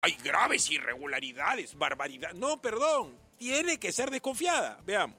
Hay graves irregularidades, barbaridad. No, perdón, tiene que ser desconfiada. Veamos.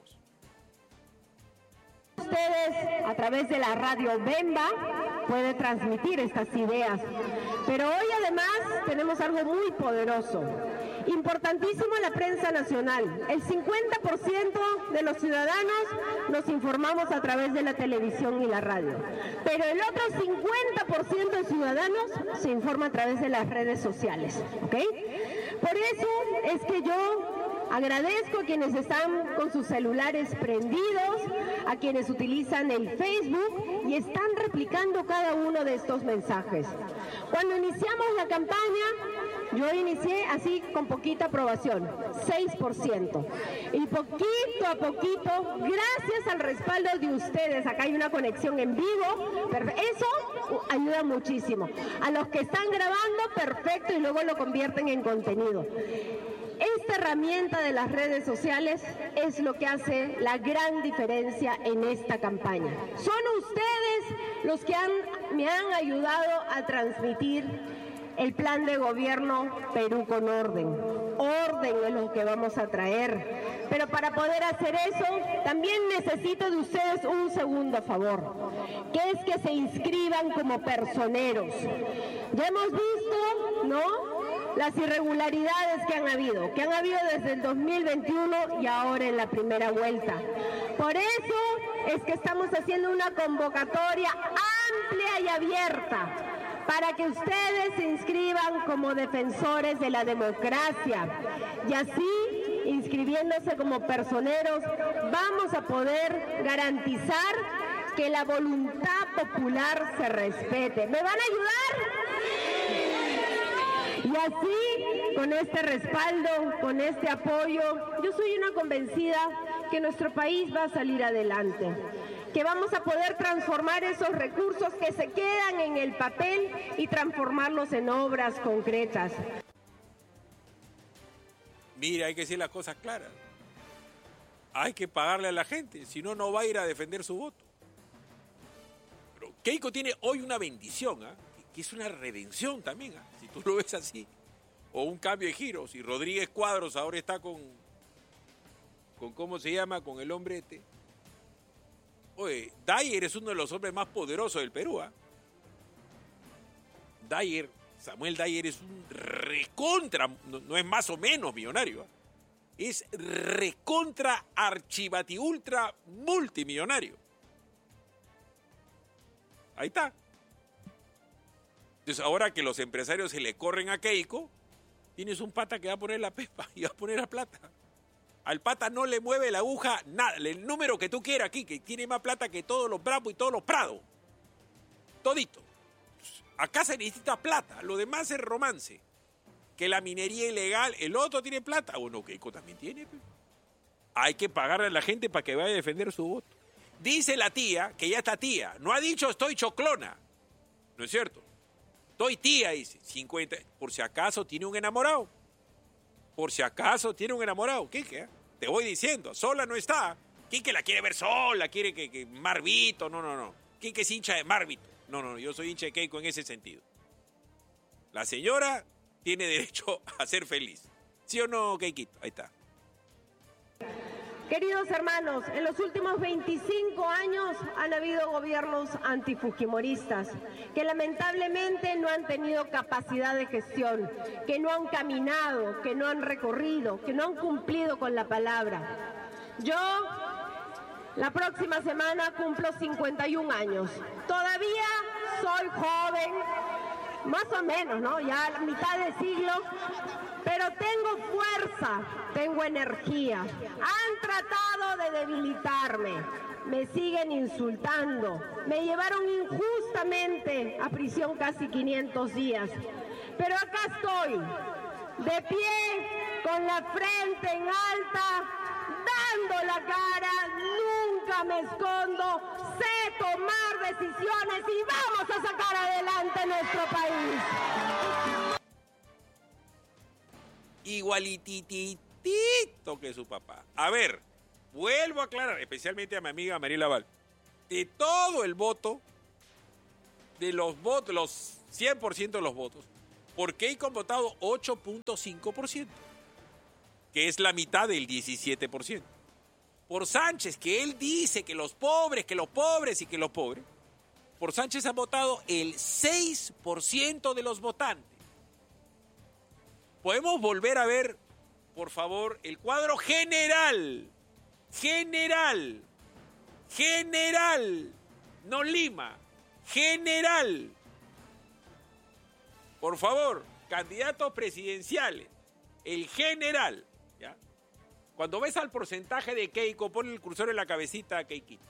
Ustedes, a través de la radio Bemba, pueden transmitir estas ideas. Pero hoy además tenemos algo muy poderoso, importantísimo en la prensa nacional. El 50% de los ciudadanos nos informamos a través de la televisión y la radio. Pero el otro 50% de ciudadanos se informa a través de las redes sociales, ¿ok? Por eso es que yo agradezco a quienes están con sus celulares prendidos, a quienes utilizan el Facebook y están replicando cada uno de estos mensajes. Cuando iniciamos la campaña, yo inicié así con poquita aprobación, 6%. Y poquito a poquito, gracias al respaldo de ustedes, acá hay una conexión en vivo, eso ayuda muchísimo. A los que están grabando, perfecto, y luego lo convierten en contenido. Esta herramienta de las redes sociales es lo que hace la gran diferencia en esta campaña. Son ustedes los que me han ayudado a transmitir el plan de gobierno Perú con orden. Orden es lo que vamos a traer. Pero para poder hacer eso, también necesito de ustedes un segundo favor, que es que se inscriban como personeros. Ya hemos visto, ¿no?, las irregularidades que han habido desde el 2021 y ahora en la primera vuelta. Por eso es que estamos haciendo una convocatoria amplia y abierta para que ustedes se inscriban como defensores de la democracia. Y así, inscribiéndose como personeros, vamos a poder garantizar que la voluntad popular se respete. ¿Me van a ayudar? Y así, con este respaldo, con este apoyo, yo soy una convencida que nuestro país va a salir adelante, que vamos a poder transformar esos recursos que se quedan en el papel y transformarlos en obras concretas. Mira, hay que decir las cosas claras. Hay que pagarle a la gente, si no, no va a ir a defender su voto. Pero Keiko tiene hoy una bendición, que es una redención también, si tú lo ves así, o un cambio de giro. Si Rodríguez Cuadros ahora está con ¿cómo se llama?, con el hombre este. Oye, Dyer es uno de los hombres más poderosos del Perú, Dyer, Samuel Dyer es un recontra, no es más o menos millonario, es recontra archivati ultra multimillonario. Ahí está. Entonces, ahora que los empresarios se le corren a Keiko, tienes un pata que va a poner la pepa y va a poner la plata. Al pata no le mueve la aguja nada. El número que tú quieras aquí, que tiene más plata que todos los Bravo y todos los Prado. Todito. Acá se necesita plata. Lo demás es romance. Que la minería ilegal, el otro tiene plata. Bueno, Keiko también tiene. Hay que pagarle a la gente para que vaya a defender su voto. Dice la tía, que ya está tía. No ha dicho estoy choclona. ¿No es cierto? Estoy tía, dice. 50. Por si acaso tiene un enamorado. Por si acaso tiene un enamorado. Quique, te voy diciendo. Sola no está. Quique la quiere ver sola. Quiere que Marvito. No. Quique es hincha de Marvito. No. Yo soy hincha de Keiko en ese sentido. La señora tiene derecho a ser feliz. ¿Sí o no, Keikito? Ahí está. Queridos hermanos, en los últimos 25 años han habido gobiernos antifujimoristas que lamentablemente no han tenido capacidad de gestión, que no han caminado, que no han recorrido, que no han cumplido con la palabra. Yo, la próxima semana cumplo 51 años. Todavía soy joven, más o menos, ¿no? Ya a la mitad de siglo, pero tengo fuerza, tengo energía. Han tratado de debilitarme, me siguen insultando, me llevaron injustamente a prisión casi 500 días. Pero acá estoy, de pie, con la frente en alta, dando la cara, nunca me escondo, sé tomar decisiones y vamos a sacar adelante nuestro país. Igualititito que su papá. A ver, vuelvo a aclarar, especialmente a mi amiga Mariela Val, de todo el voto, de los votos, los 100% de los votos, Por Keiko han votado 8.5%, que es la mitad del 17%. Por Sánchez, que él dice que los pobres, por Sánchez han votado el 6% de los votantes. Podemos volver a ver, por favor, el cuadro general, no Lima, general. Por favor, candidatos presidenciales, el general, ¿ya? Cuando ves al porcentaje de Keiko, pon el cursor en la cabecita a Keikito.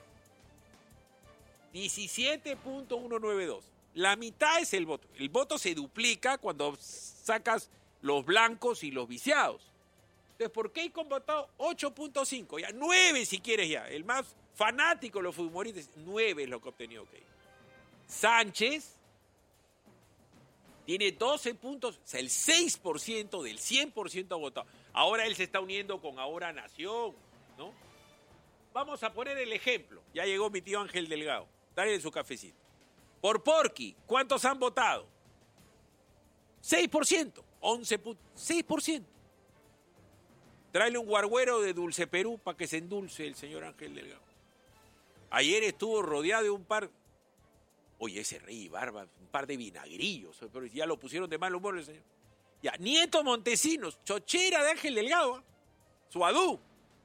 17.192. La mitad es el voto. El voto se duplica cuando sacas los blancos y los viciados. Entonces, por Keiko han votado 8.5, ya 9 si quieres ya. El más fanático de los futbolistas, 9 es lo que ha obtenido Keiko. Sánchez tiene 12 puntos, o sea, el 6% del 100% ha votado. Ahora él se está uniendo con Ahora Nación, ¿no? Vamos a poner el ejemplo. Ya llegó mi tío Ángel Delgado. Dale su cafecito. Por Porky, ¿cuántos han votado? 6%, 6%. Tráele un guarguero de Dulce Perú para que se endulce el señor Ángel Delgado. Ayer estuvo rodeado de un par... Oye, ese rey barba, un par de vinagrillos, pero ya lo pusieron de mal humor el señor. Ya, Nieto Montesinos, chochera de Ángel Delgado, Suadú,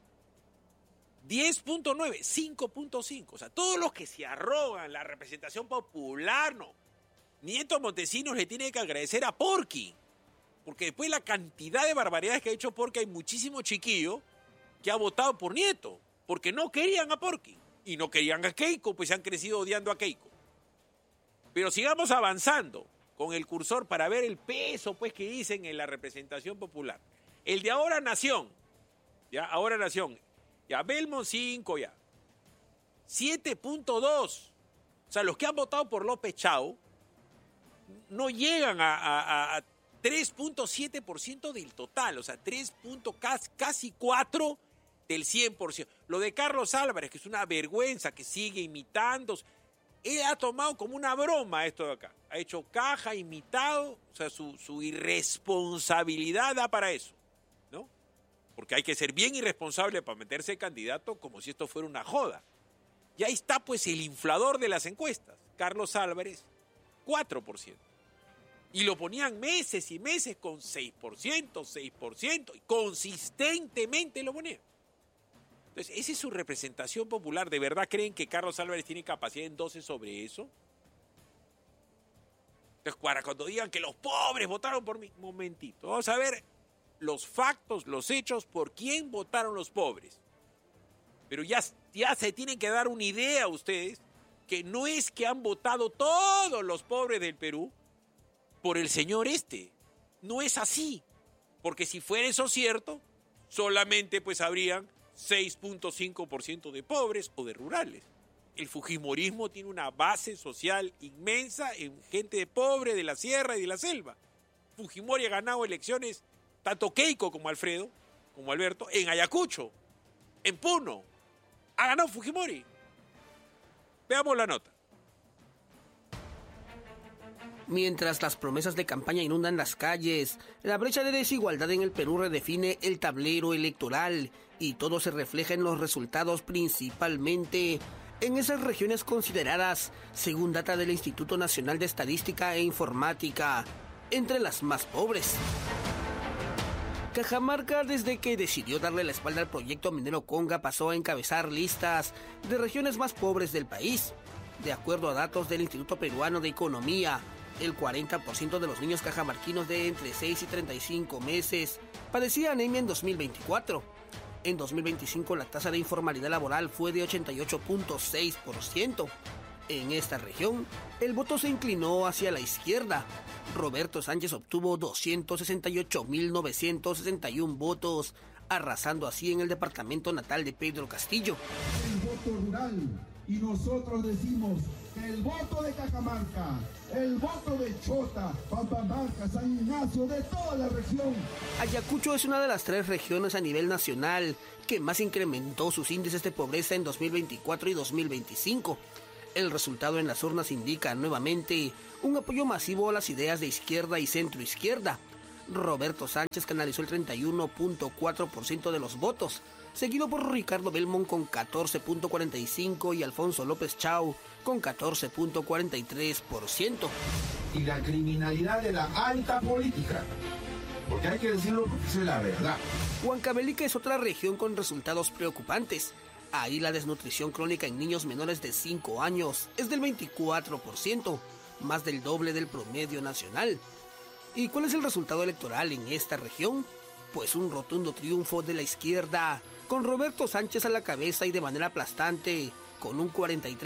10.9, 5.5. O sea, todos los que se arrogan la representación popular, no. Nieto Montesinos le tiene que agradecer a Porky, porque después la cantidad de barbaridades que ha hecho Porky, hay muchísimo chiquillo que ha votado por Nieto, porque no querían a Porky y no querían a Keiko, pues se han crecido odiando a Keiko. Pero sigamos avanzando con el cursor para ver el peso pues que dicen en la representación popular. El de Ahora Nación, ya, Ahora Nación, ya, Belmont 5, ya, 7.2. O sea, los que han votado por López Chao no llegan a 3.7% del total, o sea, casi 4 del 100%. Lo de Carlos Álvarez, que es una vergüenza, que sigue imitando. Él ha tomado como una broma esto de acá. Ha hecho caja, imitado, o sea, su irresponsabilidad da para eso, ¿no? Porque hay que ser bien irresponsable para meterse candidato como si esto fuera una joda. Y ahí está, pues, el inflador de las encuestas, Carlos Álvarez, 4%. Y lo ponían meses y meses con 6%, y consistentemente lo ponían. Entonces, esa es su representación popular. ¿De verdad creen que Carlos Álvarez tiene capacidad entonces sobre eso? Entonces, cuando digan que los pobres votaron por mí, momentito, vamos a ver los factos, los hechos, por quién votaron los pobres. Pero ya se tienen que dar una idea ustedes que no es que han votado todos los pobres del Perú por el señor este. No es así. Porque si fuera eso cierto, solamente pues habrían 6.5% de pobres o de rurales. El fujimorismo tiene una base social inmensa en gente pobre de la sierra y de la selva. Fujimori ha ganado elecciones, tanto Keiko como Alfredo, como Alberto, en Ayacucho, en Puno. Ha ganado Fujimori. Veamos la nota. Mientras las promesas de campaña inundan las calles, la brecha de desigualdad en el Perú redefine el tablero electoral y todo se refleja en los resultados, principalmente en esas regiones consideradas, según data del Instituto Nacional de Estadística e Informática, entre las más pobres. Cajamarca, desde que decidió darle la espalda al proyecto minero Conga, pasó a encabezar listas de regiones más pobres del país. De acuerdo a datos del Instituto Peruano de Economía, el 40% de los niños cajamarquinos de entre 6 y 35 meses padecían anemia en 2024. En 2025 la tasa de informalidad laboral fue de 88.6%. En esta región, el voto se inclinó hacia la izquierda. Roberto Sánchez obtuvo 268.961 votos, arrasando así en el departamento natal de Pedro Castillo. El voto rural, y nosotros decimos que el voto de Cajamarca, el voto de Chota, Pampamarca, San Ignacio, de toda la región. Ayacucho es una de las 3 regiones a nivel nacional que más incrementó sus índices de pobreza en 2024 y 2025. El resultado en las urnas indica nuevamente un apoyo masivo a las ideas de izquierda y centroizquierda. Roberto Sánchez canalizó el 31.4% de los votos, seguido por Ricardo Belmont con 14.45% y Alfonso López Chau con 14.43%. Y la criminalidad de la alta política, porque hay que decirlo porque es la verdad. Huancavelica es otra región con resultados preocupantes. Ahí la desnutrición crónica en niños menores de 5 años es del 24%, más del doble del promedio nacional. ¿Y cuál es el resultado electoral en esta región? Pues un rotundo triunfo de la izquierda, con Roberto Sánchez a la cabeza y de manera aplastante, con un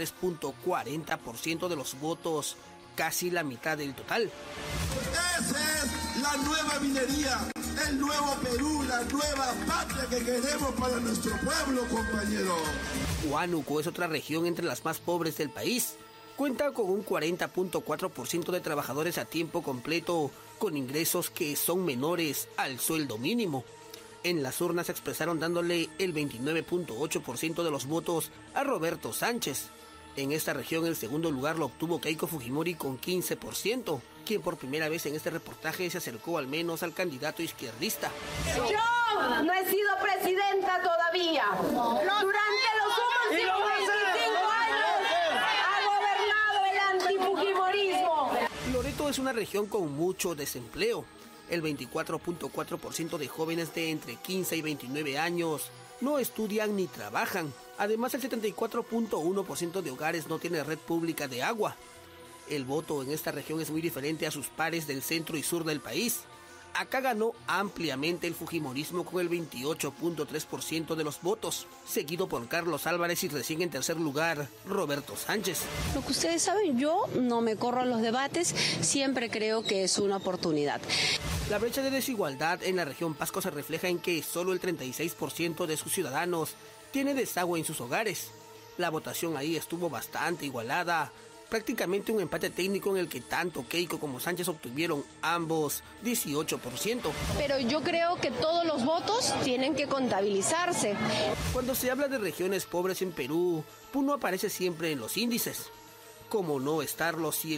43.40% de los votos, casi la mitad del total. Esa es la nueva minería, el nuevo Perú, la nueva patria que queremos para nuestro pueblo, compañero. Huánuco es otra región entre las más pobres del país. Cuenta con un 40.4% de trabajadores a tiempo completo, con ingresos que son menores al sueldo mínimo. En las urnas se expresaron dándole el 29.8% de los votos a Roberto Sánchez. En esta región el segundo lugar lo obtuvo Keiko Fujimori con 15%, quien por primera vez en este reportaje se acercó al menos al candidato izquierdista. Yo no he sido presidenta todavía. Durante los últimos 25 años ha gobernado el antifujimorismo. Loreto es una región con mucho desempleo. El 24.4% de jóvenes de entre 15 y 29 años no estudian ni trabajan. Además, el 74.1% de hogares no tiene red pública de agua. El voto en esta región es muy diferente a sus pares del centro y sur del país. Acá ganó ampliamente el fujimorismo con el 28.3% de los votos, seguido por Carlos Álvarez y recién en tercer lugar, Roberto Sánchez. Lo que ustedes saben, yo no me corro a los debates, siempre creo que es una oportunidad. La brecha de desigualdad en la región Pasco se refleja en que solo el 36% de sus ciudadanos tiene desagüe en sus hogares. La votación ahí estuvo bastante igualada, prácticamente un empate técnico en el que tanto Keiko como Sánchez obtuvieron ambos 18%. Pero yo creo que todos los votos tienen que contabilizarse. Cuando se habla de regiones pobres en Perú, Puno aparece siempre en los índices. ¿Cómo no estarlo si el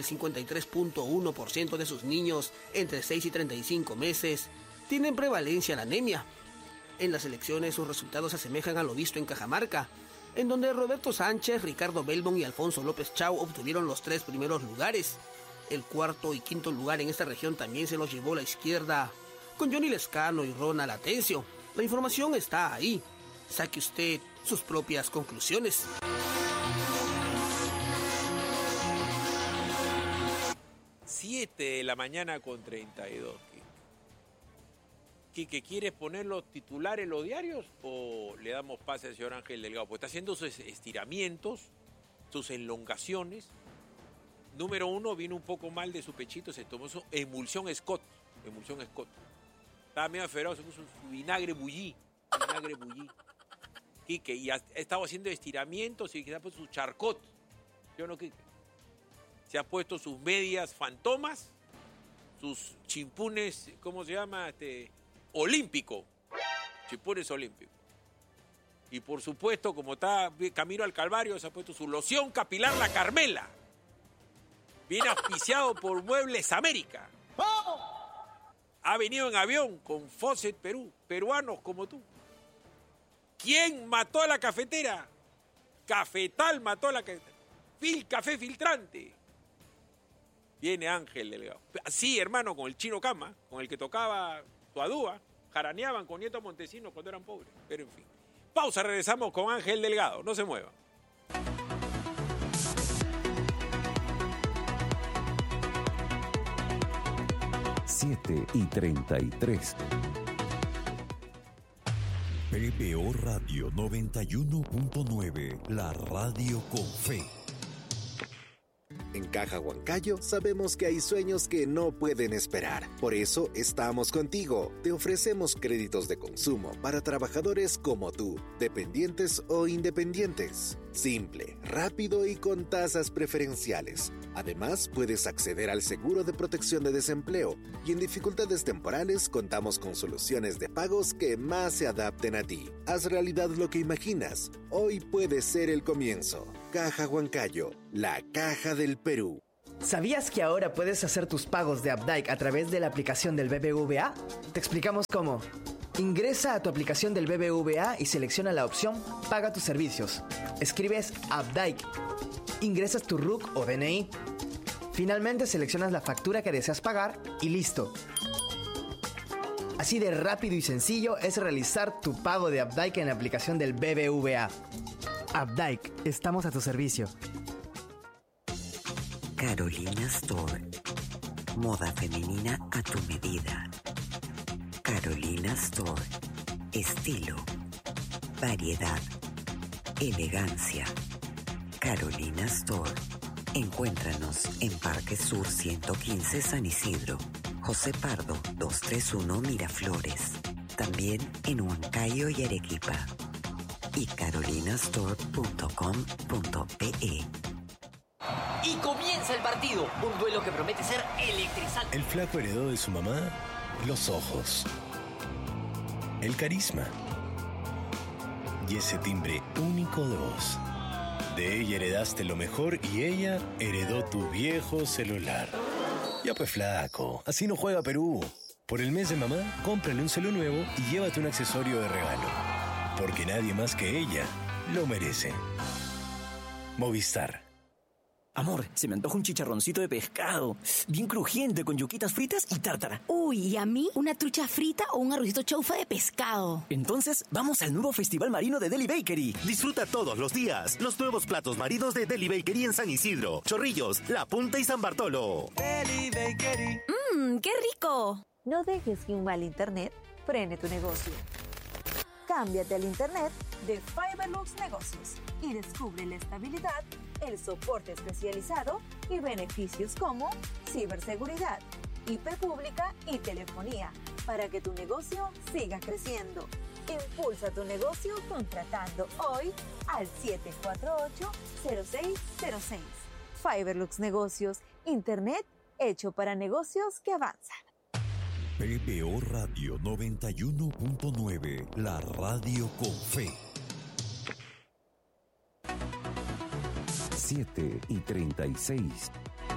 53.1% de sus niños entre 6 y 35 meses tienen prevalencia en anemia? En las elecciones sus resultados se asemejan a lo visto en Cajamarca, en donde Roberto Sánchez, Ricardo Belmont y Alfonso López Chau obtuvieron los 3 primeros lugares. El cuarto y quinto lugar en esta región también se los llevó la izquierda, con Johnny Lescano y Ronald Atencio. La información está ahí. Saque usted sus propias conclusiones. 7 de la mañana con 32. ¿Quique, quieres poner los titulares en los diarios o le damos pase al señor Ángel Delgado? Pues está haciendo sus estiramientos, sus elongaciones. Número 1, vino un poco mal de su pechito, se tomó su emulsión Scott. Estaba medio aferrado, se puso su vinagre bullí. Quique, y ha estado haciendo estiramientos y se ha puesto su charcot. ¿Yo no, Quique? Se ha puesto sus medias fantomas, sus chimpunes, ¿cómo se llama? Olímpico. Chimpunes olímpicos. Y por supuesto, como está camino al Calvario, se ha puesto su loción capilar La Carmela. Viene auspiciado por Muebles América. Ha venido en avión con Fawcett Perú, peruanos como tú. ¿Quién mató a la cafetera? Cafetal mató a la cafetera. Café filtrante. Viene Ángel Delgado. Sí, hermano, con el Chino Cama, con el que tocaba Tuadúa, jaraneaban con Nieto Montesinos cuando eran pobres. Pero en fin. Pausa, regresamos con Ángel Delgado. No se muevan. Siete y 33. PBO Radio 91.9, la radio con fe. En Caja Huancayo sabemos que hay sueños que no pueden esperar. Por eso estamos contigo. Te ofrecemos créditos de consumo para trabajadores como tú, dependientes o independientes. Simple, rápido y con tasas preferenciales. Además, puedes acceder al seguro de protección de desempleo y en dificultades temporales contamos con soluciones de pagos que más se adapten a ti. Haz realidad lo que imaginas. Hoy puede ser el comienzo. Caja Huancayo, la caja del Perú. ¿Sabías que ahora puedes hacer tus pagos de Updike a través de la aplicación del BBVA? Te explicamos cómo. Ingresa a tu aplicación del BBVA y selecciona la opción Paga tus servicios. Escribes Updike. Ingresas tu RUC o DNI. Finalmente seleccionas la factura que deseas pagar y listo. Así de rápido y sencillo es realizar tu pago de Updike en la aplicación del BBVA. Updike, estamos a tu servicio. Carolina Store. Moda femenina a tu medida. Carolina Store. Estilo, variedad, elegancia. Carolina Store. Encuéntranos en Parque Sur 115 San Isidro, José Pardo 231 Miraflores. También en Huancayo y Arequipa. Y carolinastore.com.pe. Y comienza el partido, un duelo que promete ser electrizante. El flaco heredó de su mamá los ojos, el carisma y ese timbre único de voz. De ella heredaste lo mejor y ella heredó tu viejo celular. Ya pues flaco, así no juega Perú. Por el mes de mamá, cómprale un celu nuevo y llévate un accesorio de regalo. Porque nadie más que ella lo merece. Movistar. Amor, se me antoja un chicharroncito de pescado, bien crujiente, con yuquitas fritas y tártara. Uy, ¿y a mí? ¿Una trucha frita o un arrocito chaufa de pescado? Entonces, vamos al nuevo Festival Marino de Deli Bakery. Disfruta todos los días los nuevos platos marinos de Deli Bakery en San Isidro, Chorrillos, La Punta y San Bartolo. Deli Bakery. ¡Qué rico! No dejes que un mal internet frene tu negocio. Cámbiate al internet de Fiberlux Negocios y descubre la estabilidad, el soporte especializado y beneficios como ciberseguridad, IP pública y telefonía para que tu negocio siga creciendo. Impulsa tu negocio contratando hoy al 748-0606. Fiberlux Negocios, internet hecho para negocios que avanzan. PBO Radio 91.9, la radio con fe. 7:36.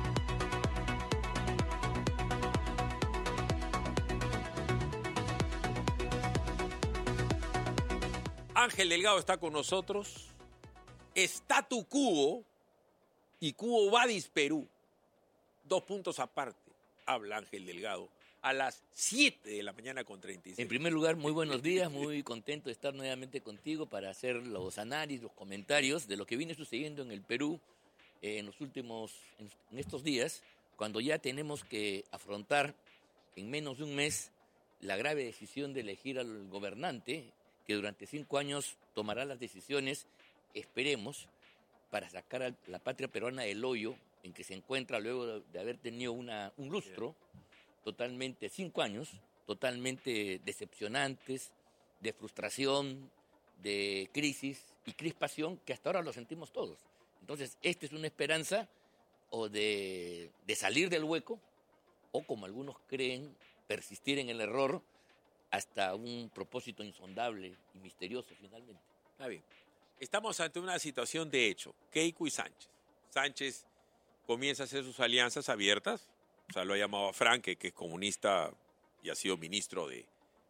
Ángel Delgado está con nosotros. Statu quo y Quo Vadis Perú. 2 puntos aparte. Habla Ángel Delgado a las 7 de la mañana con 36. En primer lugar, muy buenos días, muy contento de estar nuevamente contigo para hacer los análisis, los comentarios de lo que viene sucediendo en el Perú en estos días, cuando ya tenemos que afrontar en menos de un mes la grave decisión de elegir al gobernante que durante 5 años tomará las decisiones, esperemos, para sacar a la patria peruana del hoyo en que se encuentra luego de haber tenido un lustro totalmente, 5 años, totalmente decepcionantes, de frustración, de crisis y crispación que hasta ahora lo sentimos todos. Entonces, esta es una esperanza o de salir del hueco o, como algunos creen, persistir en el error hasta un propósito insondable y misterioso finalmente. Está bien. Estamos ante una situación de hecho, Keiko y Sánchez. Sánchez comienza a hacer sus alianzas abiertas. O sea, lo ha llamado a Frank, que es comunista y ha sido ministro de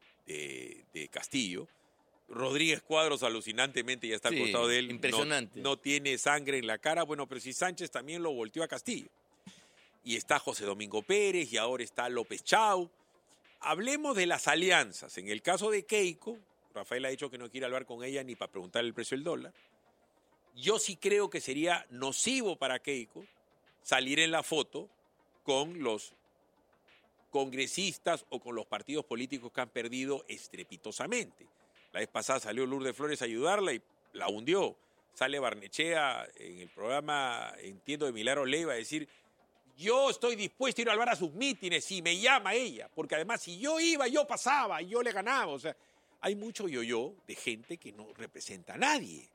Castillo. Rodríguez Cuadros alucinantemente ya está al costado de él. Impresionante. No tiene sangre en la cara. Bueno, pero si Sánchez también lo volteó a Castillo. Y está José Domingo Pérez y ahora está López Chau. Hablemos de las alianzas. En el caso de Keiko, Rafael ha dicho que no quiere hablar con ella ni para preguntarle el precio del dólar. Yo sí creo que sería nocivo para Keiko salir en la foto con los congresistas o con los partidos políticos que han perdido estrepitosamente. La vez pasada salió Lourdes Flores a ayudarla y la hundió. Sale Barnechea en el programa, entiendo, de Milagros Leiva a decir: yo estoy dispuesto a ir a hablar a sus mítines si me llama ella, porque además si yo iba, yo pasaba y yo le ganaba. O sea, hay mucho yo-yo de gente que no representa a nadie.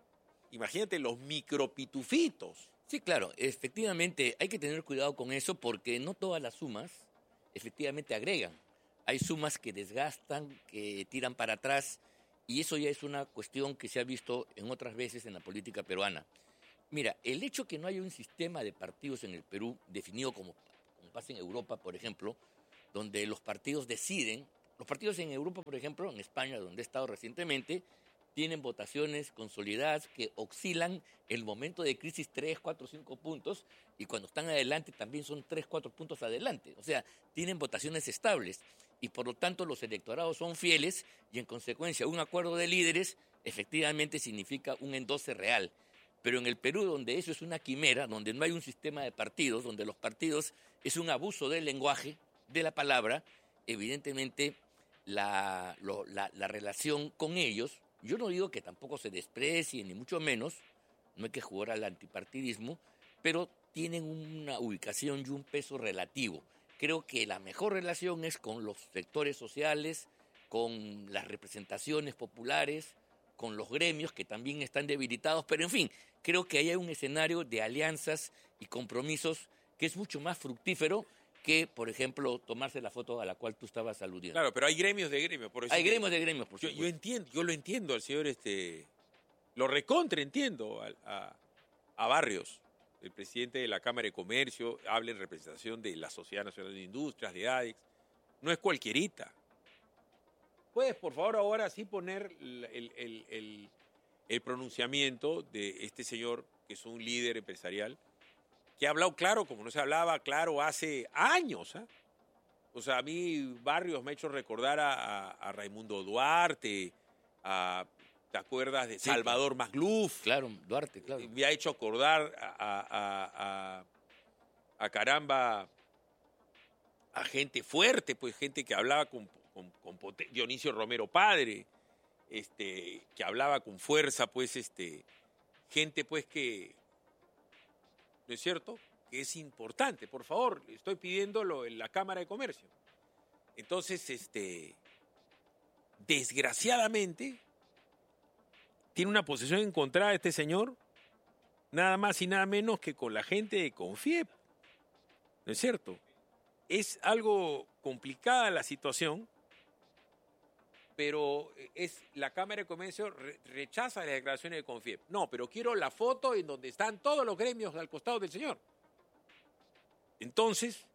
imagínate los micropitufitos. Sí, claro, efectivamente hay que tener cuidado con eso porque no todas las sumas efectivamente agregan. Hay sumas que desgastan, que tiran para atrás, y eso ya es una cuestión que se ha visto en otras veces en la política peruana. Mira, el hecho que no haya un sistema de partidos en el Perú definido como pasa en Europa, por ejemplo, donde los partidos deciden, los partidos en Europa, por ejemplo, en España, donde he estado recientemente, tienen votaciones consolidadas que oscilan el momento de crisis 3, 4, 5 puntos, y cuando están adelante también son 3, 4 puntos adelante. O sea, tienen votaciones estables y por lo tanto los electorados son fieles y en consecuencia un acuerdo de líderes efectivamente significa un endose real. Pero en el Perú, donde eso es una quimera, donde no hay un sistema de partidos, donde los partidos es un abuso del lenguaje, de la palabra, evidentemente la relación con ellos, yo no digo que tampoco se desprecie, ni mucho menos, no hay que jugar al antipartidismo, pero tienen una ubicación y un peso relativo. Creo que la mejor relación es con los sectores sociales, con las representaciones populares, con los gremios que también están debilitados, pero en fin, creo que ahí hay un escenario de alianzas y compromisos que es mucho más fructífero que, por ejemplo, tomarse la foto a la cual tú estabas aludiendo. Claro, pero hay gremios de gremios. Hay gremios de gremios, por supuesto. Yo lo entiendo al señor, lo recontraentiendo a Barrios, el presidente de la Cámara de Comercio, habla en representación de la Sociedad Nacional de Industrias, de ADEX. No es cualquierita. ¿Puedes, por favor, ahora sí poner el pronunciamiento de este señor, que es un líder empresarial, que ha hablado claro, como no se hablaba claro hace años? O sea, a mí Barrios me ha hecho recordar a Raimundo Duarte, ¿te acuerdas de Salvador Magluf? Claro, Duarte, claro. Me ha hecho acordar a caramba, a gente fuerte, pues gente que hablaba con Dionisio Romero Padre, que hablaba con fuerza, pues, gente, pues, que, ¿no es cierto?, que es importante. Por favor, estoy pidiéndolo en la Cámara de Comercio. Entonces, desgraciadamente, tiene una posición encontrada este señor, nada más y nada menos que con la gente de Confiep, ¿no es cierto? Es algo complicada la situación, pero la Cámara de Comercio rechaza las declaraciones de Confiep. No, pero quiero la foto en donde están todos los gremios al costado del señor. Entonces,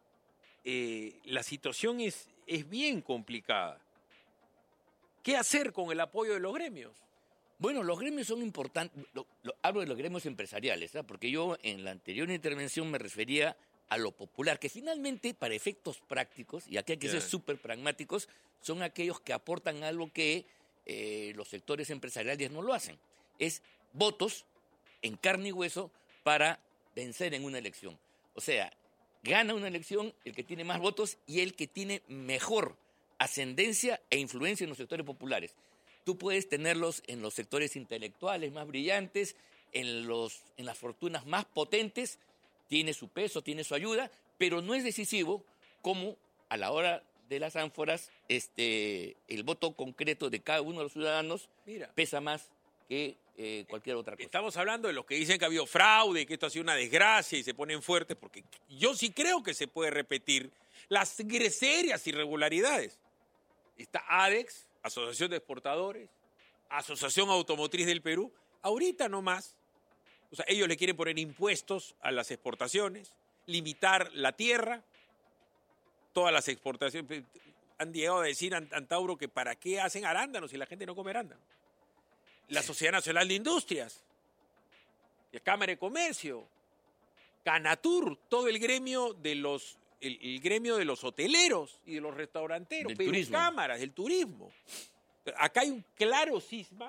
la situación es bien complicada. ¿Qué hacer con el apoyo de los gremios? Bueno, los gremios son importantes. Hablo de los gremios empresariales, ¿sabes? Porque yo en la anterior intervención me refería a lo popular, que finalmente, para efectos prácticos, y aquí hay que ser súper pragmáticos, son aquellos que aportan algo que los sectores empresariales no lo hacen. Es votos en carne y hueso para vencer en una elección. O sea, gana una elección el que tiene más votos y el que tiene mejor ascendencia e influencia en los sectores populares. Tú puedes tenerlos en los sectores intelectuales más brillantes, en las fortunas más potentes, tiene su peso, tiene su ayuda, pero no es decisivo como a la hora de las ánforas el voto concreto de cada uno de los ciudadanos pesa más que cualquier otra cosa. Estamos hablando de los que dicen que ha habido fraude, que esto ha sido una desgracia y se ponen fuertes, porque yo sí creo que se puede repetir las serias irregularidades. Está ADEX, Asociación de Exportadores, Asociación Automotriz del Perú, ahorita no más. O sea, ellos le quieren poner impuestos a las exportaciones, limitar la tierra, todas las exportaciones. Han llegado a decir Antauro que para qué hacen arándanos si la gente no come arándanos. La Sociedad Nacional de Industrias, la Cámara de Comercio, Canatur, todo el gremio de los hoteleros y de los restauranteros, Cámaras, del turismo. Acá hay un claro cisma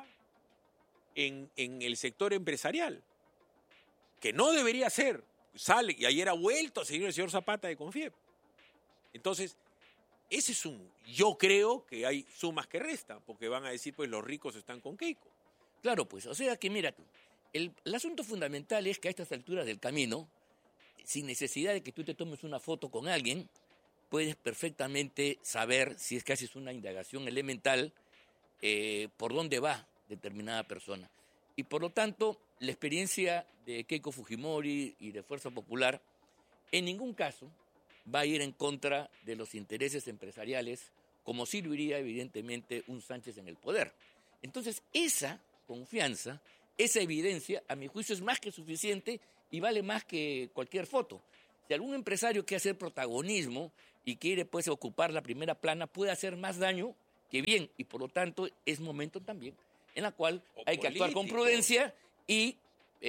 en el sector empresarial, que no debería ser. Sale, y ayer ha vuelto a seguir el señor Zapata de Confiep. Entonces, ese es yo creo que hay sumas que restan, porque van a decir, pues los ricos están con Keiko. Claro, pues, o sea que mira tú, el asunto fundamental es que a estas alturas del camino, sin necesidad de que tú te tomes una foto con alguien, puedes perfectamente saber, si es que haces una indagación elemental, por dónde va determinada persona. Y por lo tanto, la experiencia de Keiko Fujimori y de Fuerza Popular en ningún caso va a ir en contra de los intereses empresariales, como sí lo iría evidentemente un Sánchez en el poder. Entonces, esa confianza, esa evidencia, a mi juicio, es más que suficiente y vale más que cualquier foto. Si algún empresario quiere hacer protagonismo y quiere pues ocupar la primera plana, puede hacer más daño que bien, y por lo tanto es momento también en la cual hay que actuar con prudencia y,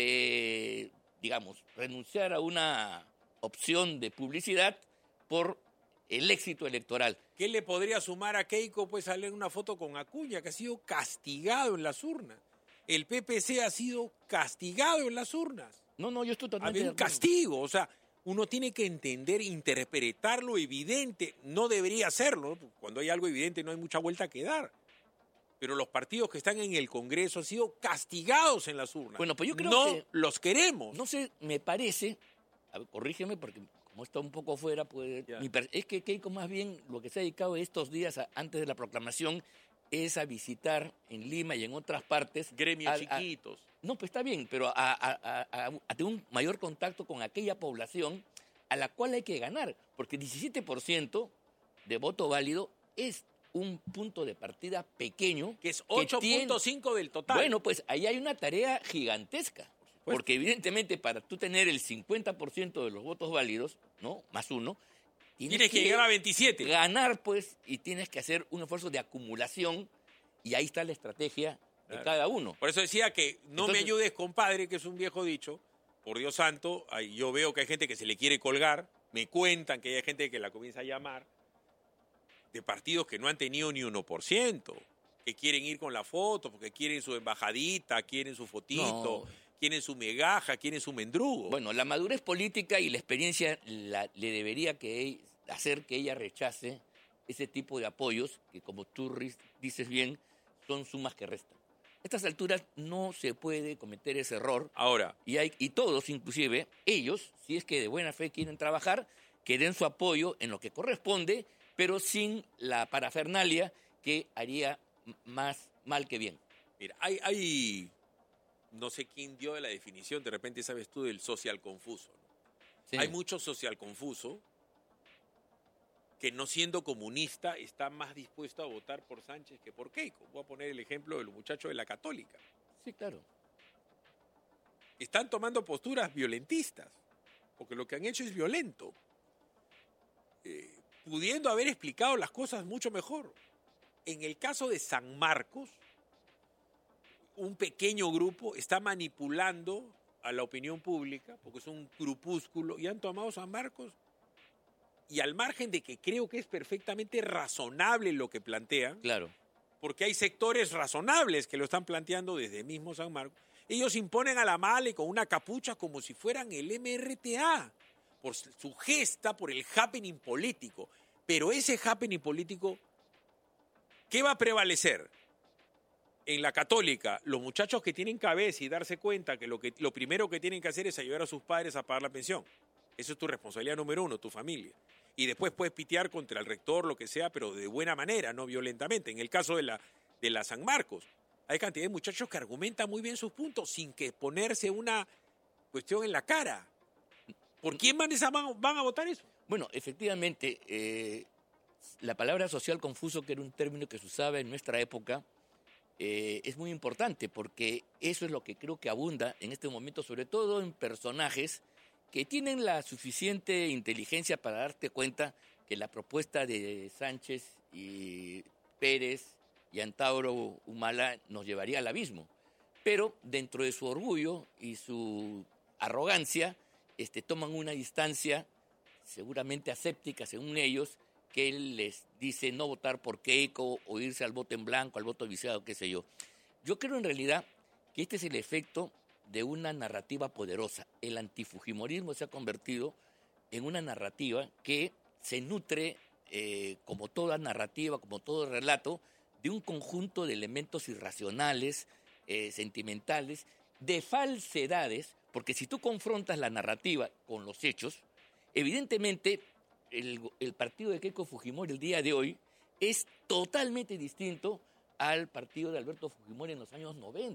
digamos, renunciar a una opción de publicidad por el éxito electoral. ¿Qué le podría sumar a Keiko? Pues salir una foto con Acuña, que ha sido castigado en las urnas. El PPC ha sido castigado en las urnas. No, yo estoy totalmente Había un castigo, o sea, uno tiene que entender, interpretar lo evidente. No debería hacerlo, ¿no? Cuando hay algo evidente no hay mucha vuelta que dar. Pero los partidos que están en el Congreso han sido castigados en las urnas. Bueno, pues yo creo no que los queremos. No sé, me parece, a ver, corrígeme porque como está un poco fuera, pues es que Keiko más bien lo que se ha dedicado estos días antes de la proclamación es a visitar en Lima y en otras partes gremios chiquitos. No, pues está bien, pero a tener un mayor contacto con aquella población a la cual hay que ganar, porque 17% de voto válido es un punto de partida pequeño. Que es 8.5 del total. Bueno, pues ahí hay una tarea gigantesca, porque evidentemente para tú tener el 50% de los votos válidos, ¿no? Más uno, tienes que llegar a 27. Ganar, pues, y tienes que hacer un esfuerzo de acumulación, y ahí está la estrategia de cada uno. Por eso decía que no me ayudes, compadre, que es un viejo dicho. Por Dios santo, yo veo que hay gente que se le quiere colgar, me cuentan que hay gente que la comienza a llamar, de partidos que no han tenido ni 1%, que quieren ir con la foto, porque quieren su embajadita, quieren su fotito, quieren su megaja, quieren su mendrugo. Bueno, la madurez política y la experiencia le debería hacer que ella rechace ese tipo de apoyos, que como tú dices bien, son sumas que restan. A estas alturas no se puede cometer ese error. Ahora. Y todos, inclusive ellos, si es que de buena fe quieren trabajar, que den su apoyo en lo que corresponde, pero sin la parafernalia que haría más mal que bien. Mira, hay no sé quién dio la definición, de repente sabes tú, del social confuso, ¿no? Sí. Hay mucho social confuso que no siendo comunista está más dispuesto a votar por Sánchez que por Keiko. Voy a poner el ejemplo de los muchachos de la Católica. Sí, claro. Están tomando posturas violentistas, porque lo que han hecho es violento. Pudiendo haber explicado las cosas mucho mejor. En el caso de San Marcos, un pequeño grupo está manipulando a la opinión pública, porque es un grupúsculo, y han tomado San Marcos, y al margen de que creo que es perfectamente razonable lo que plantean, claro, porque hay sectores razonables que lo están planteando desde mismo San Marcos, ellos imponen a la mala y con una capucha como si fueran el MRTA, por su gesta, por el happening político. Pero ese happening político, ¿qué va a prevalecer? En la Católica, los muchachos que tienen cabeza y darse cuenta que lo primero que tienen que hacer es ayudar a sus padres a pagar la pensión. Eso es tu responsabilidad número uno, tu familia. Y después puedes pitear contra el rector, lo que sea, pero de buena manera, no violentamente. En el caso de la San Marcos, hay cantidad de muchachos que argumentan muy bien sus puntos sin que ponerse una cuestión en la cara. ¿Por quién van a votar eso? Bueno, efectivamente, la palabra social confuso, que era un término que se usaba en nuestra época, es muy importante porque eso es lo que creo que abunda en este momento, sobre todo en personajes que tienen la suficiente inteligencia para darte cuenta que la propuesta de Sánchez y Pérez y Antauro Humala nos llevaría al abismo. Pero dentro de su orgullo y su arrogancia, toman una distancia seguramente aséptica, según ellos, que él les dice no votar por Keiko o irse al voto en blanco, al voto viciado, qué sé yo. Yo creo en realidad que este es el efecto de una narrativa poderosa. El antifujimorismo se ha convertido en una narrativa que se nutre, como toda narrativa, como todo relato, de un conjunto de elementos irracionales, sentimentales, de falsedades, porque si tú confrontas la narrativa con los hechos, evidentemente el partido de Keiko Fujimori el día de hoy es totalmente distinto al partido de Alberto Fujimori en los años 90.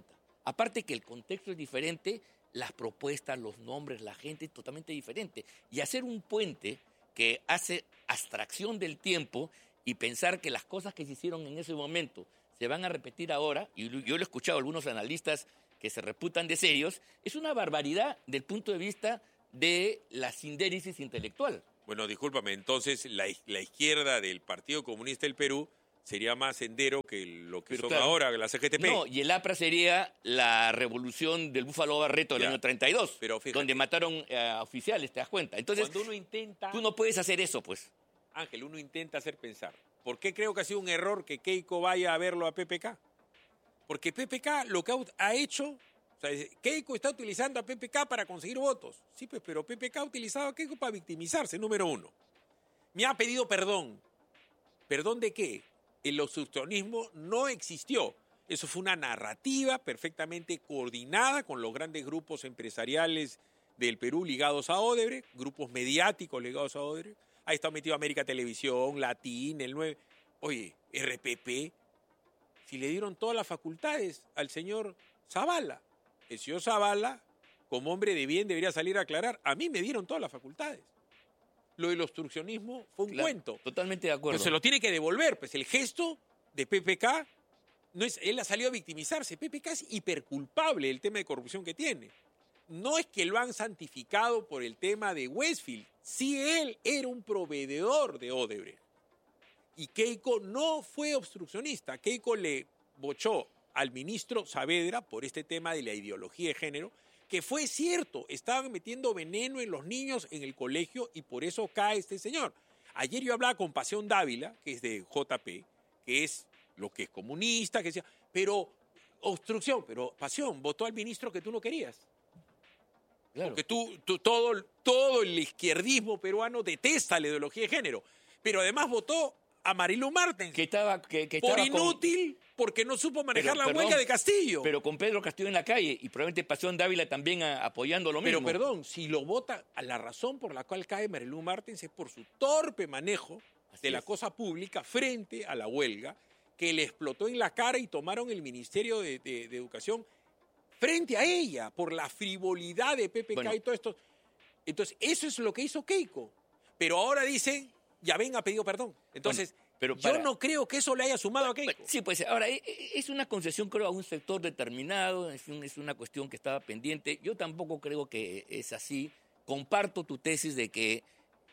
Aparte que el contexto es diferente, las propuestas, los nombres, la gente es totalmente diferente. Y hacer un puente que hace abstracción del tiempo y pensar que las cosas que se hicieron en ese momento se van a repetir ahora, y yo lo he escuchado a algunos analistas que se reputan de serios, es una barbaridad del punto de vista de la sindéresis intelectual. Bueno, discúlpame, entonces la izquierda del Partido Comunista del Perú sería más sendero que lo que Pero son claro, ahora la CGTP. No, y el APRA sería la revolución del Búfalo Barreto del año 32, pero fíjate, donde mataron a oficiales, ¿te das cuenta? Entonces, cuando uno intenta... tú no puedes hacer eso, pues. Ángel, uno intenta hacer pensar. ¿Por qué creo que ha sido un error que Keiko vaya a verlo a PPK? Porque PPK lo que ha hecho... O sea, Keiko está utilizando a PPK para conseguir votos. Sí, pues, pero PPK ha utilizado a Keiko para victimizarse, número uno. Me ha pedido perdón. ¿Perdón de qué? El obstruccionismo no existió. Eso fue una narrativa perfectamente coordinada con los grandes grupos empresariales del Perú ligados a Odebrecht, grupos mediáticos ligados a Odebrecht. Ahí está metido América Televisión, Latín, el 9. Oye, RPP, si le dieron todas las facultades al señor Zavala. El señor Zavala, como hombre de bien, debería salir a aclarar. A mí me dieron todas las facultades. Lo del obstruccionismo fue un cuento. Totalmente de acuerdo. Pero se lo tiene que devolver. Pues el gesto de PPK, no es, él ha salido a victimizarse. PPK es hiperculpable del tema de corrupción que tiene. No es que lo han santificado por el tema de Westfield. Sí, él era un proveedor de Odebrecht. Y Keiko no fue obstruccionista. Keiko le bochó al ministro Saavedra por este tema de la ideología de género, que fue cierto, estaban metiendo veneno en los niños en el colegio y por eso cae este señor. Ayer yo hablaba con Pasión Dávila, que es de JP, que es lo que es comunista, que decía, pero obstrucción, pero Pasión, votó al ministro que tú no querías. Claro. Porque todo el izquierdismo peruano detesta la ideología de género, pero además votó a Marilu Martens. Que estaba por inútil, porque no supo manejar la huelga de Castillo. Pero con Pedro Castillo en la calle y probablemente Pasión Dávila también apoyando lo mismo. Pero perdón, si lo vota, la razón por la cual cae Marilu Martens es por su torpe manejo de la cosa pública frente a la huelga, que le explotó en la cara y tomaron el Ministerio de Educación frente a ella, por la frivolidad de PPK y todo esto. Entonces, eso es lo que hizo Keiko. Pero ahora dicen, ya ven, ha pedido perdón. Entonces, yo no creo que eso le haya sumado a Keiko. Sí, pues ahora, es una concesión, creo, a un sector determinado, es una cuestión que estaba pendiente. Yo tampoco creo que es así. Comparto tu tesis de que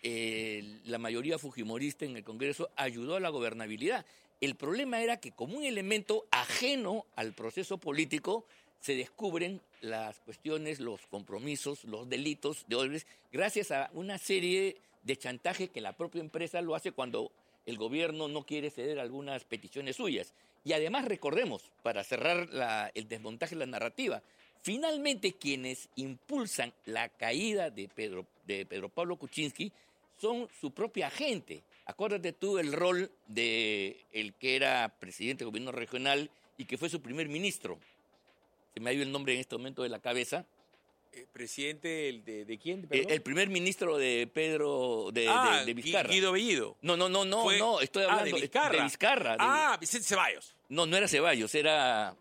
la mayoría fujimorista en el Congreso ayudó a la gobernabilidad. El problema era que como un elemento ajeno al proceso político se descubren las cuestiones, los compromisos, los delitos de Odebrecht gracias a una serie de chantaje que la propia empresa lo hace cuando el gobierno no quiere ceder algunas peticiones suyas. Y además recordemos, para cerrar el desmontaje de la narrativa, finalmente quienes impulsan la caída de Pedro Pablo Kuczynski son su propia gente. Acuérdate tú el rol de el que era presidente del gobierno regional y que fue su primer ministro. Se me ha ido el nombre en este momento de la cabeza. ¿Presidente de quién? Perdón. El primer ministro de Pedro de Vizcarra. Guido Bellido. No, estoy hablando de Vizcarra. De Vizcarra. Vicente Ceballos. No era Ceballos, era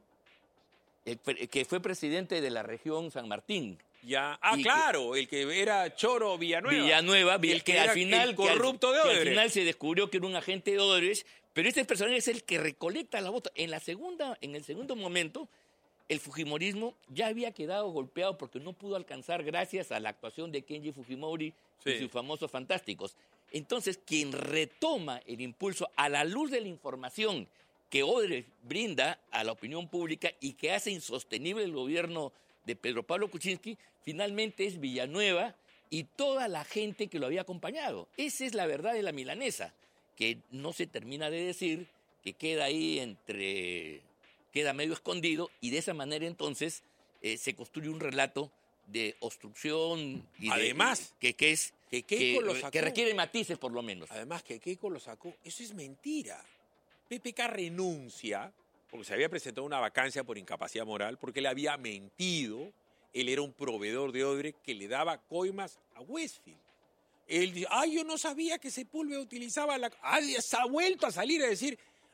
que fue presidente de la región San Martín. Ya. Claro, el que era Choro Villanueva, el que al final, el corrupto de Odebrecht. Que al final se descubrió que era un agente de Odebrecht, pero este personaje es el que recolecta la voto. En el segundo momento, el fujimorismo ya había quedado golpeado porque no pudo alcanzar gracias a la actuación de Kenji Fujimori y sus famosos fantásticos. Entonces, quien retoma el impulso a la luz de la información que Odebrecht brinda a la opinión pública y que hace insostenible el gobierno de Pedro Pablo Kuczynski, finalmente es Villanueva y toda la gente que lo había acompañado. Esa es la verdad de la milanesa, que no se termina de decir, que queda ahí queda medio escondido y de esa manera entonces se construye un relato de obstrucción y además que requiere matices por lo menos. Además que Keiko lo sacó, eso es mentira. PPK renuncia porque se había presentado una vacancia por incapacidad moral, porque él había mentido, él era un proveedor de Odebrecht que le daba coimas a Westfield. Él dice, yo no sabía que Sepúlveda utilizaba se ha vuelto a salir a decir,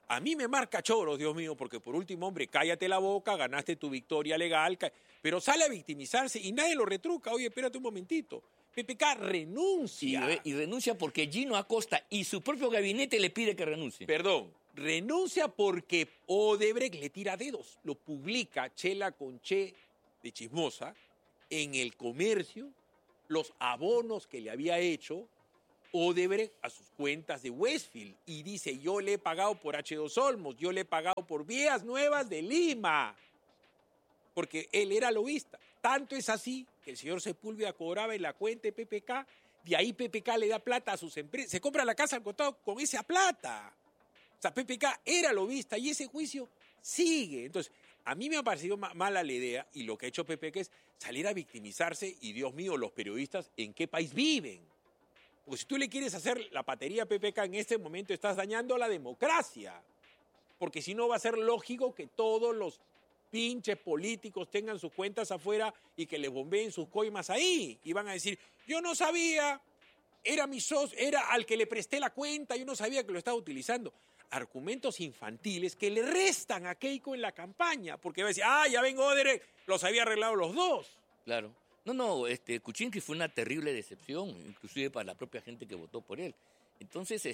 A mí me marca choros, Dios mío, porque por último, hombre, cállate la boca, ganaste tu victoria legal, pero sale a victimizarse y nadie lo retruca. Oye, espérate un momentito. PPK renuncia. Y renuncia porque Gino Acosta y su propio gabinete le pide que renuncie. Perdón, renuncia porque Odebrecht le tira dedos. Lo publica Chela Conché de Chismosa en El Comercio, los abonos que le había hecho Odebrecht a sus cuentas de Westfield. Y dice, yo le he pagado por H2 Olmos, yo le he pagado por Vías Nuevas de Lima. Porque él era lobista. Tanto es así que el señor Sepúlveda cobraba en la cuenta de PPK, de ahí PPK le da plata a sus empresas, se compra la casa al costado con esa plata. O sea, PPK era lobista y ese juicio sigue. Entonces, a mí me ha parecido mala la idea y lo que ha hecho PPK es salir a victimizarse y, Dios mío, los periodistas, ¿en qué país viven? Porque si tú le quieres hacer la patería a PPK en este momento, estás dañando la democracia. Porque si no va a ser lógico que todos los pinches políticos tengan sus cuentas afuera y que les bombeen sus coimas ahí. Y van a decir, yo no sabía, era mi socio, era al que le presté la cuenta, yo no sabía que lo estaba utilizando. Argumentos infantiles que le restan a Keiko en la campaña, porque va a decir, ya vengo Odebrecht, los había arreglado los dos. Claro. Kuczynski fue una terrible decepción, inclusive para la propia gente que votó por él. Entonces,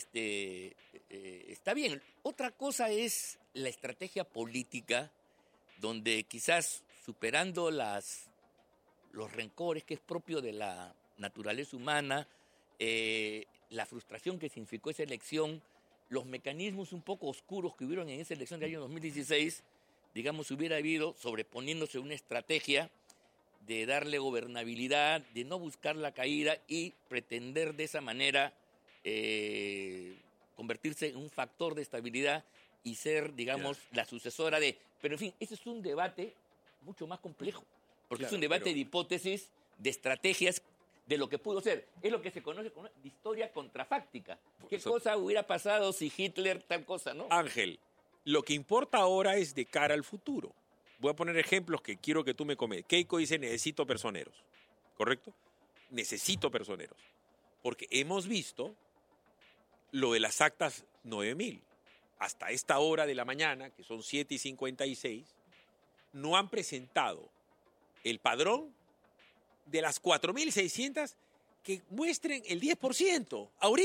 está bien. Otra cosa es la estrategia política, donde quizás superando los rencores que es propio de la naturaleza humana, la frustración que significó esa elección, los mecanismos un poco oscuros que hubieron en esa elección del año 2016, digamos, hubiera habido sobreponiéndose una estrategia de darle gobernabilidad, de no buscar la caída y pretender de esa manera convertirse en un factor de estabilidad y ser, digamos, la sucesora de... Pero, en fin, ese es un debate mucho más complejo, porque es un debate de hipótesis, de estrategias, de lo que pudo ser. Es lo que se conoce como una historia contrafáctica. ¿Qué cosa hubiera pasado si Hitler tal cosa, no? Ángel, lo que importa ahora es de cara al futuro. Voy a poner ejemplos que quiero que tú me comentes. Keiko dice, necesito personeros, ¿correcto? Necesito personeros. Porque hemos visto lo de las actas 9000. Hasta esta hora de la mañana, que son 7:56, no han presentado el padrón de las 4.600 que muestren el 10%.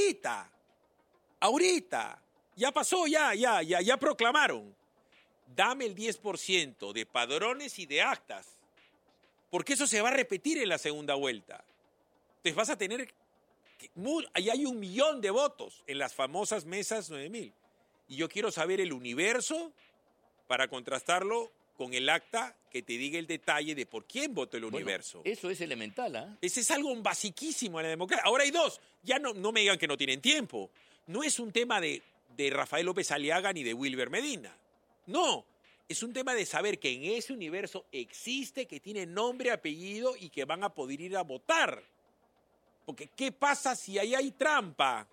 Ahorita. Ya pasó, ya proclamaron. Dame el 10% de padrones y de actas, porque eso se va a repetir en la segunda vuelta. Entonces vas a tener... Ahí hay 1 millón de votos en las famosas mesas 9000. Y yo quiero saber el universo para contrastarlo con el acta que te diga el detalle de por quién votó el universo. Eso es elemental, ¿ah? Ese es algo basiquísimo en la democracia. Ahora hay dos. Ya no me digan que no tienen tiempo. No es un tema de Rafael López Aliaga ni de Wilber Medina. No. Es un tema de saber que en ese universo existe, que tiene nombre, apellido y que van a poder ir a votar. Porque ¿qué pasa si ahí hay trampa?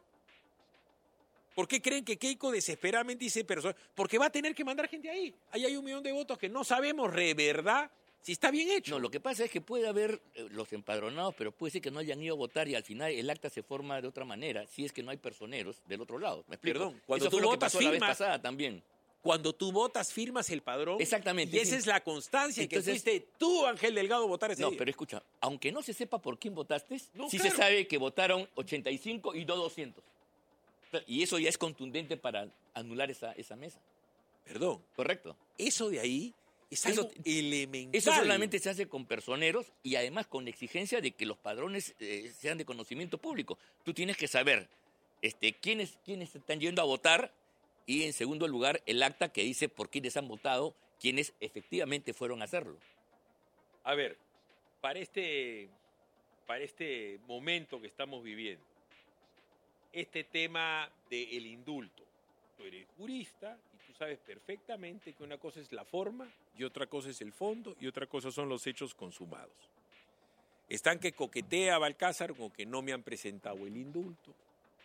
¿Por qué creen que Keiko desesperadamente dice personas? Porque va a tener que mandar gente ahí. Ahí hay 1 millón de votos que no sabemos de verdad si está bien hecho. No, lo que pasa es que puede haber los empadronados, pero puede ser que no hayan ido a votar y al final el acta se forma de otra manera, si es que no hay personeros del otro lado. ¿Me explico? Perdón, cuando eso tú fue lo que votas, pasó la vez firmas, pasada también. Cuando tú votas, firmas el padrón. Exactamente. Y esa es la constancia. Entonces, que fuiste tú, Ángel Delgado, a votar ese día. No, pero escucha, aunque no se sepa por quién votaste, sí claro. se sabe que votaron 85 y no 200. Y eso ya es contundente para anular esa mesa. Perdón. Correcto. Eso de ahí es algo elemental. Eso solamente se hace con personeros y además con la exigencia de que los padrones sean de conocimiento público. Tú tienes que saber quiénes están yendo a votar y, en segundo lugar, el acta que dice por quiénes han votado, quiénes efectivamente fueron a hacerlo. A ver, para este momento que estamos viviendo, este tema del indulto. Tú eres jurista y tú sabes perfectamente que una cosa es la forma y otra cosa es el fondo y otra cosa son los hechos consumados. Están que coquetea Balcázar con que no me han presentado el indulto,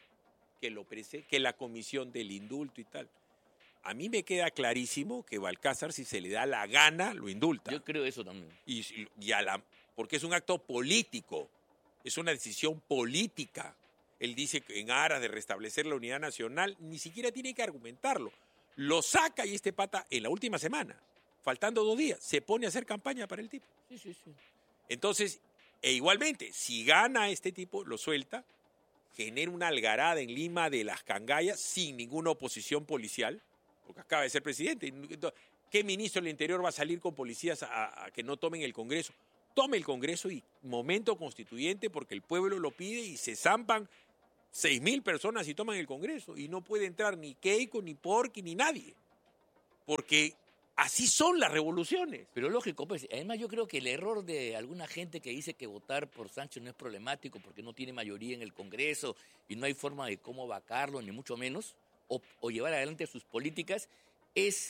que la comisión del indulto y tal. A mí me queda clarísimo que Balcázar, si se le da la gana, lo indulta. Yo creo eso también. Porque es un acto político, es una decisión política. Él dice que en aras de restablecer la unidad nacional, ni siquiera tiene que argumentarlo. Lo saca y este pata en la última semana, faltando 2 días, se pone a hacer campaña para el tipo. Sí. Entonces, igualmente, si gana este tipo, lo suelta, genera una algarada en Lima de las cangallas sin ninguna oposición policial, porque acaba de ser presidente. ¿Qué ministro del Interior va a salir con policías a que no tomen el Congreso? Tome el Congreso y momento constituyente porque el pueblo lo pide y se zampan 6.000 personas y toman el Congreso. Y no puede entrar ni Keiko, ni Porky, ni nadie. Porque así son las revoluciones. Pero lógico, pues, además yo creo que el error de alguna gente que dice que votar por Sánchez no es problemático porque no tiene mayoría en el Congreso y no hay forma de cómo vacarlo, ni mucho menos, o llevar adelante sus políticas, es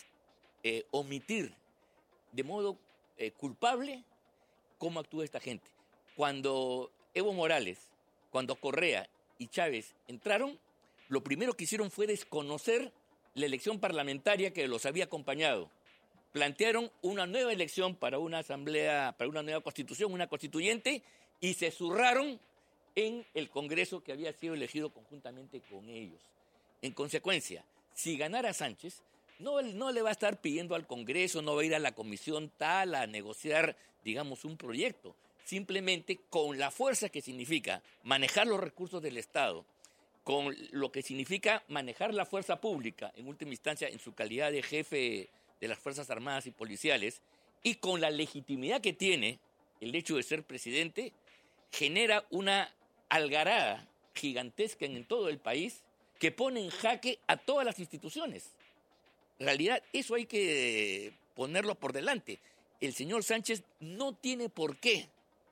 omitir de modo culpable cómo actúa esta gente. Cuando Evo Morales, cuando Correa y Chávez entraron, lo primero que hicieron fue desconocer la elección parlamentaria que los había acompañado. Plantearon una nueva elección para una asamblea, para una nueva constitución, una constituyente, y se zurraron en el Congreso que había sido elegido conjuntamente con ellos. En consecuencia, si ganara Sánchez, no le va a estar pidiendo al Congreso, no va a ir a la comisión tal a negociar, digamos, un proyecto. Simplemente con la fuerza que significa manejar los recursos del Estado, con lo que significa manejar la fuerza pública, en última instancia, en su calidad de jefe de las Fuerzas Armadas y Policiales, y con la legitimidad que tiene el hecho de ser presidente, genera una algarada gigantesca en todo el país que pone en jaque a todas las instituciones. En realidad, eso hay que ponerlo por delante. El señor Sánchez no tiene por qué,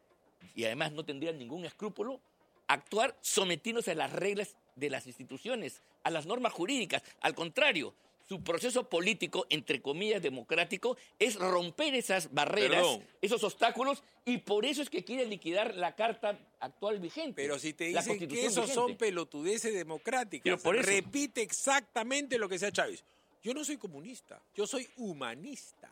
y además no tendría ningún escrúpulo, actuar sometiéndose a las reglas de las instituciones, a las normas jurídicas. Al contrario, su proceso político, entre comillas, democrático, es romper esas barreras, esos obstáculos, y por eso es que quiere liquidar la carta actual vigente. Pero si te dicen que esos son pelotudeces democráticas, repite exactamente lo que decía Chávez. Yo no soy comunista, yo soy humanista.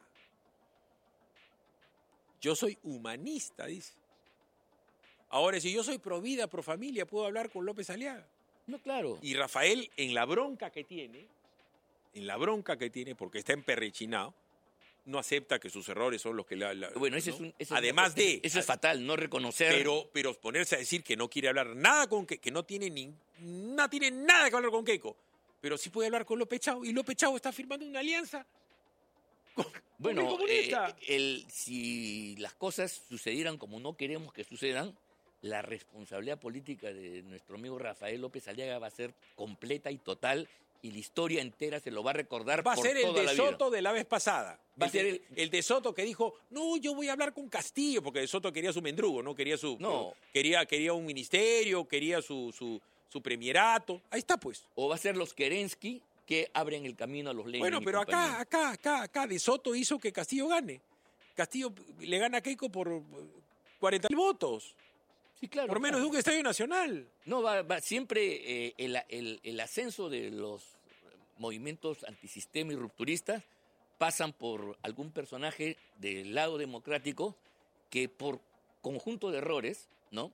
Yo soy humanista, dice. Ahora, si yo soy pro vida, pro familia, puedo hablar con López Aliaga. No, claro. Y Rafael, en la bronca que tiene, porque está emperrechinado, no acepta que sus errores son los que bueno, además de... Eso es fatal, no reconocer... Pero ponerse a decir que no quiere hablar nada con que no tiene nada que hablar con Keiko, pero sí puede hablar con López Chao, y López Chao está firmando una alianza con el comunista. Si las cosas sucedieran como no queremos que sucedan, la responsabilidad política de nuestro amigo Rafael López Aliaga va a ser completa y total, y la historia entera se lo va a recordar por toda la vida. Va a ser el de Soto de la vez pasada. Va a ser el de Soto que dijo, no, yo voy a hablar con Castillo, porque de Soto quería su mendrugo, ¿no? Quería quería un ministerio, quería su premierato. Ahí está, pues. O va a ser los Kerensky que abren el camino a los Lenin. Bueno, pero acá de Soto hizo que Castillo gane. Castillo le gana a Keiko por 40.000 votos. Sí, claro. Por menos de un estadio nacional. No, va siempre el ascenso de los movimientos antisistema y rupturistas pasan por algún personaje del lado democrático que por conjunto de errores, ¿no?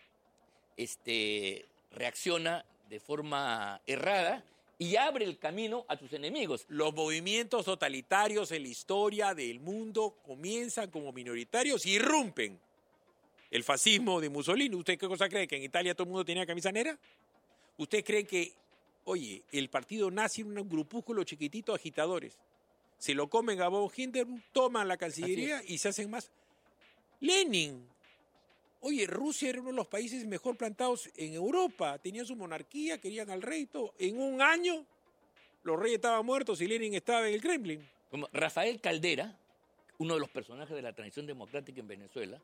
Reacciona de forma errada y abre el camino a sus enemigos. Los movimientos totalitarios en la historia del mundo comienzan como minoritarios y irrumpen. El fascismo de Mussolini, ¿usted qué cosa cree? ¿Que en Italia todo el mundo tenía camisa negra? ¿Usted cree que, oye, el partido nazi en un grupúsculo chiquitito de agitadores? Se lo comen a Von Hindenburg, toman la Cancillería y se hacen más. Lenin. Oye, Rusia era uno de los países mejor plantados en Europa. Tenían su monarquía, querían al rey, todo. En un año, los reyes estaban muertos y Lenin estaba en el Kremlin. Como Rafael Caldera, uno de los personajes de la transición democrática en Venezuela,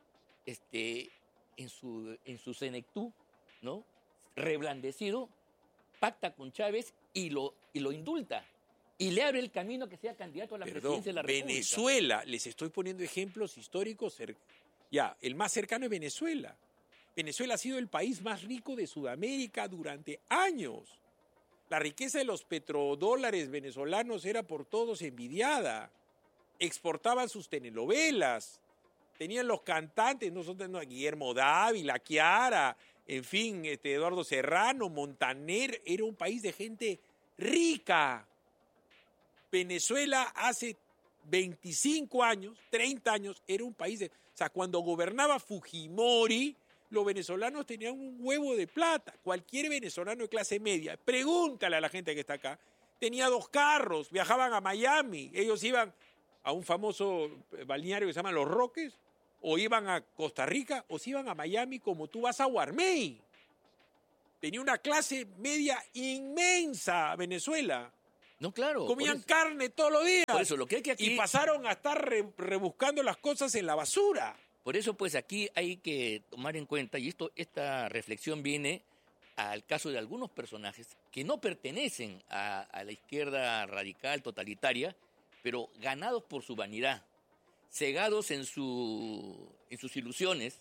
en su senectú, ¿no? Reblandecido, pacta con Chávez y lo indulta. Y le abre el camino a que sea candidato a la presidencia de la República. Venezuela, les estoy poniendo ejemplos históricos. El más cercano es Venezuela. Venezuela ha sido el país más rico de Sudamérica durante años. La riqueza de los petrodólares venezolanos era por todos envidiada. Exportaban sus telenovelas. Tenían los cantantes, Guillermo Dávila, Chiara, en fin, Eduardo Serrano, Montaner. Era un país de gente rica. Venezuela hace 25 años, 30 años, era un país de... O sea, cuando gobernaba Fujimori, los venezolanos tenían un huevo de plata. Cualquier venezolano de clase media, pregúntale a la gente que está acá, tenía 2 carros, viajaban a Miami, ellos iban a un famoso balneario que se llama Los Roques, o iban a Costa Rica, o se iban a Miami como tú vas a Guarmey. Tenía una clase media inmensa Venezuela. No, claro. Comían carne todos los días. Por eso, lo que hay que aquí... Y pasaron a estar rebuscando las cosas en la basura. Por eso, pues, aquí hay que tomar en cuenta, y esta reflexión viene al caso de algunos personajes que no pertenecen a la izquierda radical, totalitaria, pero ganados por su vanidad, cegados en sus ilusiones,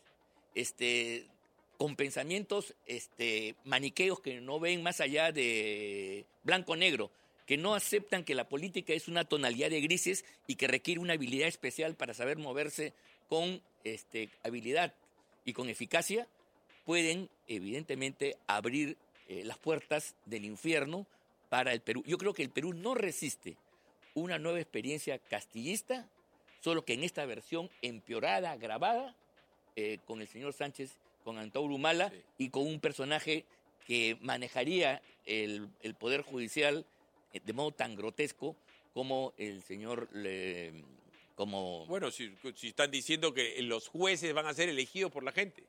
con pensamientos maniqueos que no ven más allá de blanco-negro, que no aceptan que la política es una tonalidad de grises y que requiere una habilidad especial para saber moverse con habilidad y con eficacia, pueden evidentemente abrir las puertas del infierno para el Perú. Yo creo que el Perú no resiste una nueva experiencia castillista, solo que en esta versión empeorada, agravada, con el señor Sánchez, con Antauro Humala, sí, y con un personaje que manejaría el Poder Judicial de modo tan grotesco como el señor... Bueno, si están diciendo que los jueces van a ser elegidos por la gente.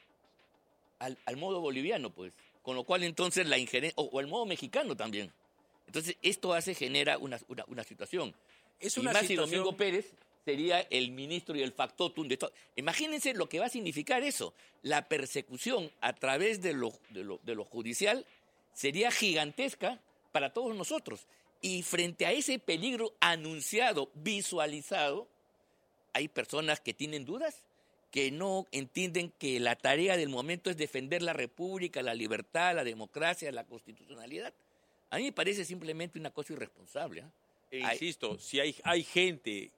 Al modo boliviano, pues. Con lo cual, entonces, la injerencia... O al modo mexicano también. Entonces, esto genera una situación. Es una situación... situación... Y Domingo Pérez sería el ministro y el factotum de todo. Imagínense lo que va a significar eso. La persecución a través de lo judicial sería gigantesca para todos nosotros. Y frente a ese peligro anunciado, visualizado, hay personas que tienen dudas, que no entienden que la tarea del momento es defender la república, la libertad, la democracia, la constitucionalidad. A mí me parece simplemente una cosa irresponsable. Insisto, si hay gente...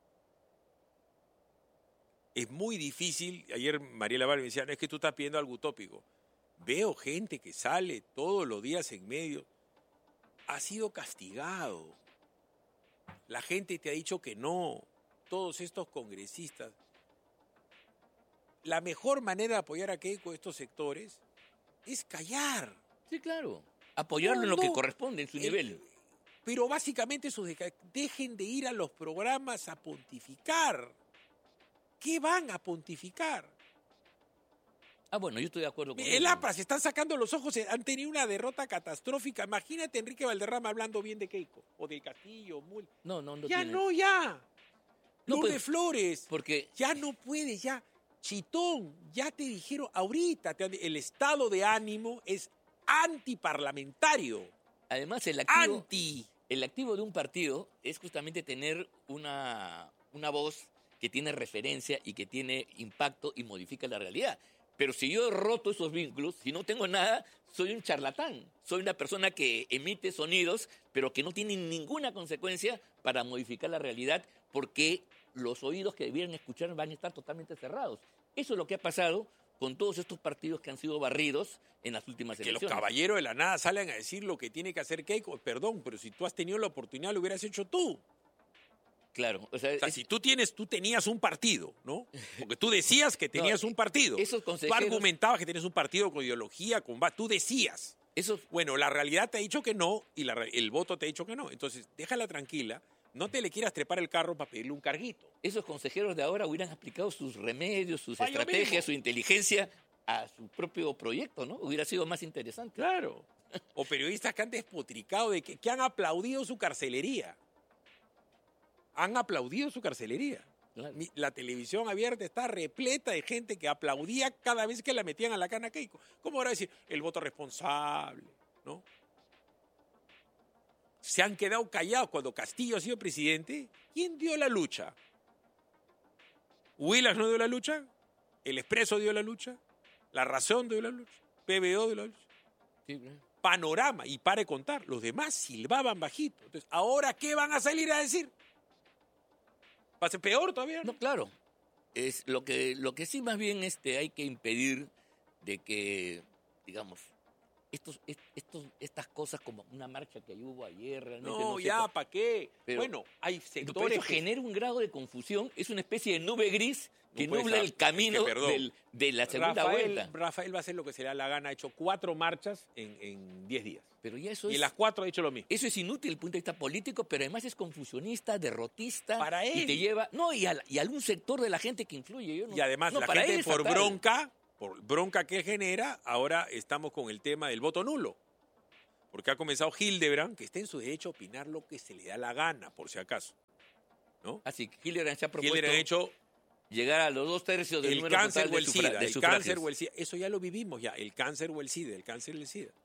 Es muy difícil, ayer Mariela Val me decía, no, es que tú estás pidiendo algo utópico. Veo gente que sale todos los días en medio, ha sido castigado. La gente te ha dicho que no, todos estos congresistas. La mejor manera de apoyar a Keiko, estos sectores, es callar. Sí, claro, apoyarlo en lo que corresponde, en su nivel. Pero básicamente eso, dejen de ir a los programas a pontificar. ¿Qué van a pontificar? Bueno, yo estoy de acuerdo con eso. El APRA se están sacando los ojos, han tenido una derrota catastrófica. Imagínate a Enrique Valderrama hablando bien de Keiko, o del Castillo. No ya tiene. No, ya. No, Lourdes Flores. Porque... Ya no puedes, ya. Chitón, ya te dijeron, ahorita el estado de ánimo es antiparlamentario. Además, el activo de un partido es justamente tener una voz que tiene referencia y que tiene impacto y modifica la realidad. Pero si yo he roto esos vínculos, si no tengo nada, soy un charlatán. Soy una persona que emite sonidos, pero que no tiene ninguna consecuencia para modificar la realidad, porque los oídos que debieran escuchar van a estar totalmente cerrados. Eso es lo que ha pasado con todos estos partidos que han sido barridos en las últimas elecciones. Que los caballeros de la nada salen a decir lo que tiene que hacer Keiko. Perdón, pero si tú has tenido la oportunidad, lo hubieras hecho tú. Claro. Si tú tenías un partido, ¿no? Porque tú decías que tenías un partido. Esos consejeros... Tú argumentabas que tenías un partido con ideología, tú decías. Bueno, la realidad te ha dicho que no y el voto te ha dicho que no. Entonces, déjala tranquila. No te le quieras trepar el carro para pedirle un carguito. Esos consejeros de ahora hubieran aplicado sus remedios, sus estrategias, su inteligencia a su propio proyecto, ¿no? Hubiera sido más interesante. Claro. O periodistas que han despotricado, que han aplaudido su carcelería. Han aplaudido su carcelería. Claro. La televisión abierta está repleta de gente que aplaudía cada vez que la metían a la cana Keiko. ¿Cómo ahora decir? El voto responsable, ¿no? Se han quedado callados cuando Castillo ha sido presidente. ¿Quién dio la lucha? ¿Huilas no dio la lucha? ¿El Expreso dio la lucha? ¿La Razón dio la lucha? ¿PBO dio la lucha? Sí, claro. Panorama, y pare contar. Los demás silbaban bajito. Entonces, ¿ahora qué van a salir a decir? ¿Va a ser peor todavía? No, claro. Es lo que sí más bien hay que impedir de que, digamos, estas cosas como una marcha que hubo ayer realmente No, sé ya, ¿para qué? Pero- Bueno, hay Pero sectores eso genera un grado de confusión, es una especie de nube gris que No puede nubla ser, el camino es que, perdón, de la segunda vuelta. Rafael va a hacer lo que se le da la gana, ha hecho 4 marchas en 10 días. Pero ya eso Y es, en las 4 ha hecho lo mismo. eso es inútil desde el punto de vista político, pero además es confusionista, derrotista. Para Y él. te lleva. No, y a algún sector de la gente que influye. Yo no- Y además no, la para él gente es por fatal. bronca que genera, ahora estamos con el tema del voto nulo. Porque ha comenzado Hildebrand, que está en su derecho a opinar lo que se le da la gana, por si acaso. ¿No? Así que Hildebrand se ha propuesto Hildebrand ha hecho llegar a los 2/3 del el número cáncer total o el SIDA, de el sufragios. cáncer o el SIDA. Eso ya lo vivimos ya, el cáncer o el SIDA, el cáncer y el SIDA.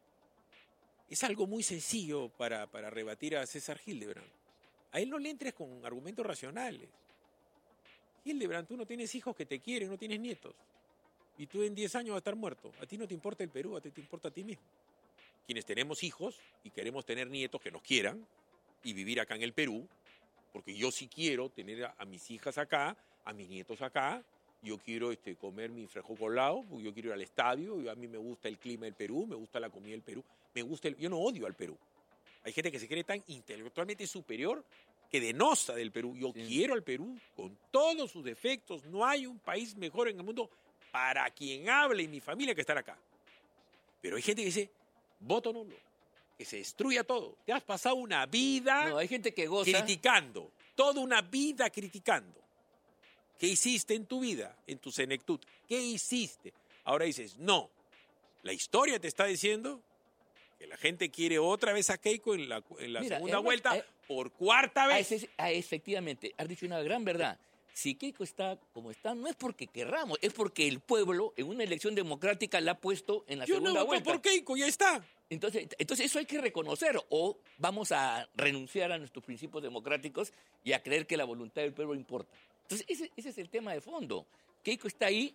Es algo muy sencillo para rebatir a César Hildebrand. A él no le entres con argumentos racionales. Hildebrand, tú no tienes hijos que te quieren, no tienes nietos. Y tú en 10 años vas a estar muerto. A ti no te importa el Perú, a ti te importa a ti mismo. Quienes tenemos hijos y queremos tener nietos que nos quieran y vivir acá en el Perú, porque yo sí quiero tener a mis hijas acá, a mis nietos acá, yo quiero comer mi frijol colado, yo quiero ir al estadio, a mí me gusta el clima del Perú, me gusta la comida del Perú, yo no odio al Perú. Hay gente que se cree tan intelectualmente superior que denosta del Perú. Yo quiero al Perú con todos sus defectos. No hay un país mejor en el mundo para quien hable y mi familia que estar acá. Pero hay gente que dice, voto nulo, que se destruya todo. Te has pasado una vida No, hay gente que goza. criticando, toda una vida criticando. ¿Qué hiciste en tu vida, en tu senectud? ¿Qué hiciste? Ahora dices, no, la historia te está diciendo que la gente quiere otra vez a Keiko en la Mira, segunda además, vuelta por cuarta vez. Efectivamente, has dicho una gran verdad. Si Keiko está como está, no es porque querramos, es porque el pueblo en una elección democrática la ha puesto en la Yo segunda no voto vuelta. por Keiko, ya está. Entonces eso hay que reconocer, o vamos a renunciar a nuestros principios democráticos y a creer que la voluntad del pueblo importa. Entonces ese es el tema de fondo. Keiko está ahí,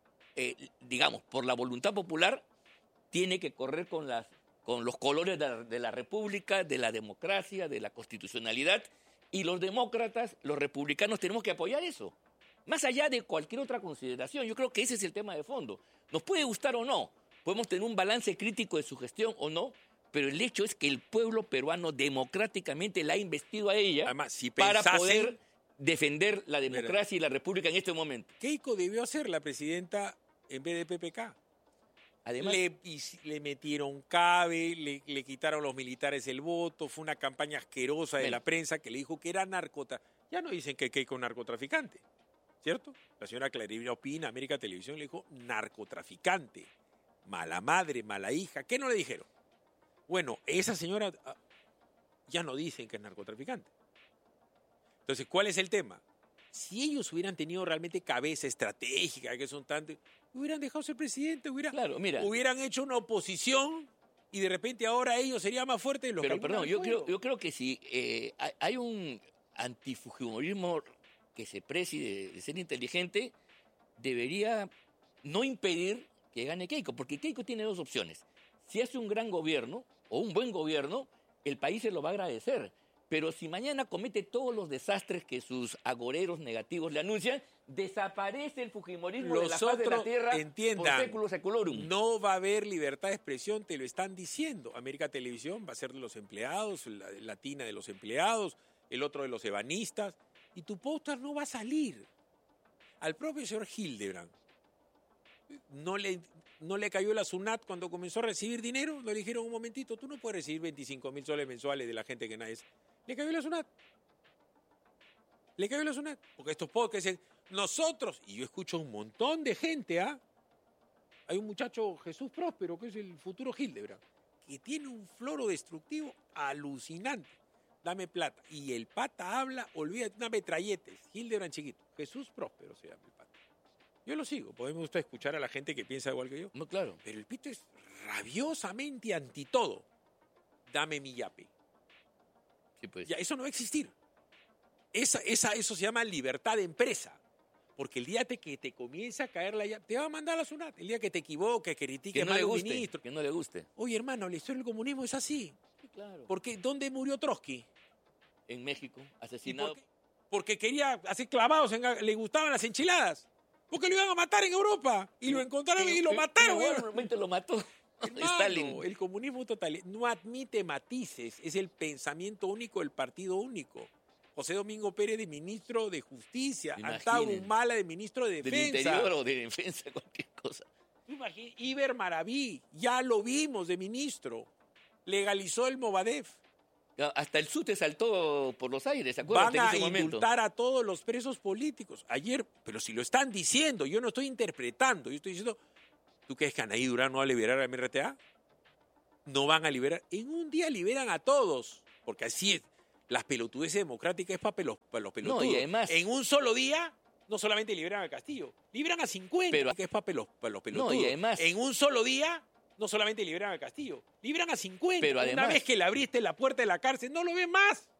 digamos, por la voluntad popular, tiene que correr con los colores de la república, de la democracia, de la constitucionalidad, y los demócratas, los republicanos, tenemos que apoyar eso. Más allá de cualquier otra consideración, yo creo que ese es el tema de fondo. Nos puede gustar o no, podemos tener un balance crítico de su gestión o no, pero el hecho es que el pueblo peruano democráticamente la ha investido a ella Además, si para pensasen- poder defender la democracia y la república en este momento. Keiko debió ser la presidenta en vez de PPK. Además, Le metieron cabe, le quitaron los militares el voto, fue una campaña asquerosa de Bueno. la prensa que le dijo que era narcotraficante. Ya no dicen que Keiko es narcotraficante, ¿cierto? La señora Clarivina Opina, América Televisión, le dijo narcotraficante, mala madre, mala hija. ¿Qué no le dijeron? Bueno, esa señora ya no dicen que es narcotraficante. Entonces, ¿cuál es el tema? Si ellos hubieran tenido realmente cabeza estratégica, que son tantos, hubieran dejado ser presidente, hubieran hecho una oposición y de repente ahora ellos serían más fuertes de los que pero alguna perdón, vez yo fueron. creo que si hay un antifujimorismo que se precie de ser inteligente, debería no impedir que gane Keiko, porque Keiko tiene dos opciones. Si hace un gran gobierno o un buen gobierno, el país se lo va a agradecer. Pero si mañana comete todos los desastres que sus agoreros negativos le anuncian, desaparece el fujimorismo de la faz de la Nosotros, tierra entiendan, por século seculorum. no va a haber libertad de expresión, te lo están diciendo. América Televisión va a ser de los empleados, la latina de los empleados, el otro de los ebanistas, y tu póster no va a salir. Al propio señor Hildebrand no le cayó la SUNAT cuando comenzó a recibir dinero, le dijeron un momentito, tú no puedes recibir 25.000 soles mensuales de la gente que nadie es. Le cayó la SUNAT. Le cayó la SUNAT. Porque estos podcasts dicen, nosotros, y yo escucho un montón de gente, hay un muchacho, Jesús Próspero, que es el futuro Hildebrand, que tiene un floro destructivo alucinante. Dame plata. Y el pata habla, olvídate, una metralletes. Hildebrand chiquito. Jesús Próspero se llama el pata. Yo lo sigo, porque me gusta escuchar a la gente que piensa igual que yo. No, claro. Pero el pito es rabiosamente anti todo. Dame mi yape. Sí, pues. Ya, eso no va a existir. Eso se llama libertad de empresa. Porque el día que te comienza a caer la yape, te va a mandar a la SUNAT. El día que te equivoques, que critiques Que no mal le a un guste, ministro. que no le guste. Oye, hermano, la historia del comunismo es así. Sí, claro. Porque ¿dónde murió Trotsky? En México, asesinado. Porque quería hacer clavados, le gustaban las enchiladas. Porque lo iban a matar en Europa. Y lo encontraron y lo mataron. Bueno, realmente lo mató. Stalin. El comunismo total no admite matices, es el pensamiento único del partido único. José Domingo Pérez de ministro de Justicia, Antauro Humala de ministro de Defensa. Del Interior o de Defensa, cualquier cosa. Iber Maraví, ya lo vimos de ministro, legalizó el Movadef. Hasta el SUTE saltó por los aires, ¿se acuerdan? Van a indultar a todos los presos políticos. Ayer, pero si lo están diciendo, yo no estoy interpretando, yo estoy diciendo, ¿tú crees que Anaí Durán no va a liberar a MRTA? No van a liberar. En un día liberan a todos, porque así es. Las pelotudeces democráticas es para los pelotudos. No, y además, en un solo día, no solamente liberan a Castillo, liberan a 50, pero, que es para los pelotudos. No, y además, en un solo día, no solamente liberan a Castillo, liberan a 50. Pero además, una vez que le abriste la puerta de la cárcel, no lo ven más.